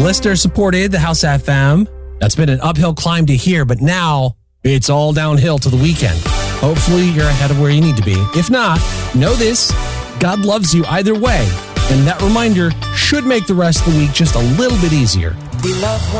Listener supported the House FM. That's been an uphill climb to here, but now it's all downhill to the weekend. Hopefully you're ahead of where you need to be. If not, know this, God loves you either way. And that reminder should make the rest of the week just a little bit easier. We love